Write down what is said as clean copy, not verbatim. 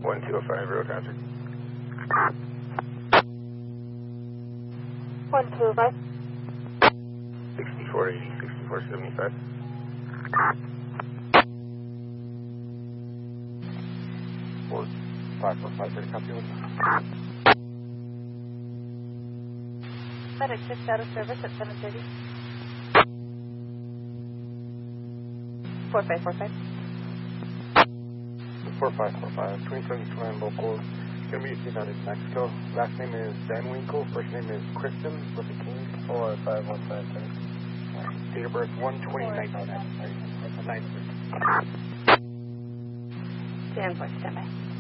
1205, road hazard. 125. 6480, 6475. Ford 545, ready to copy with. Medic 6 out of service at 7:30. 4545. 4545, 2729 local. Gonna be United Mexico. Last name is Van Winkle. First name is Kristen with the King. 45153. Date of birth 1/20/1993. 10 for standby.